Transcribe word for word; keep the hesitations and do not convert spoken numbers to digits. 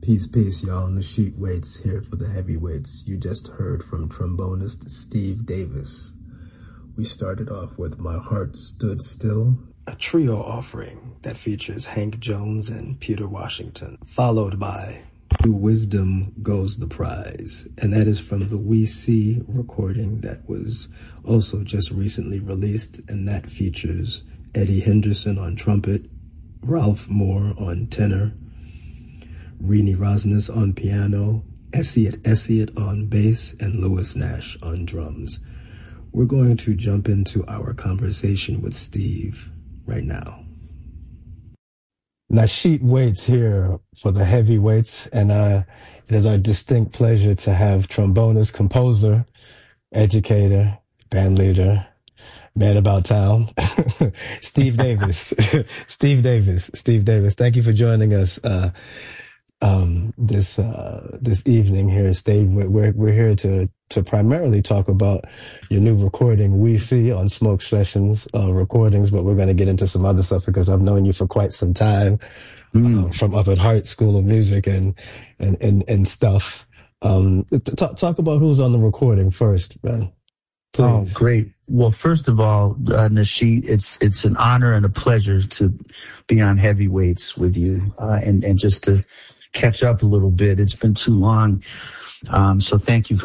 Peace, peace, y'all. Nasheet Waits here for the heavyweights. You just heard from trombonist Steve Davis. We started off with My Heart Stood Still, a trio offering that features Hank Jones and Peter Washington, followed by To Wisdom Goes the Prize, and that is from the We See recording that was also just recently released, and that features Eddie Henderson on trumpet, Ralph Moore on tenor, Rini Rosnes on piano, Essiet Essiet on bass, and Lewis Nash on drums. We're going to jump into our conversation with Steve right now. Nasheet Waits here for the heavyweights, and uh, it is our distinct pleasure to have trombonist, composer, educator, band leader, man about town, Steve Davis. Steve Davis. Steve Davis. Thank you for joining us uh, um, this uh, this evening here, Steve. We're we're here to to primarily talk about your new recording, We See, on Smoke Sessions uh, recordings, but we're going to get into some other stuff because I've known you for quite some time mm. uh, from up at Hart School of Music and and and, and stuff. Um, talk talk about who's on the recording first, man. Please. Oh, great. Well, first of all, uh, Nasheet, it's it's an honor and a pleasure to be on Heavyweights with you uh, and, and just to catch up a little bit. It's been too long. Um, so thank you for